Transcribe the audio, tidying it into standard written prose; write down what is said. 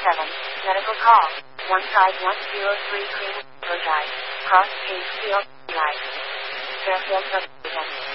Medical call. 15103 Cream Drive. Cross Case Field Drive. Fairfield Subdivision.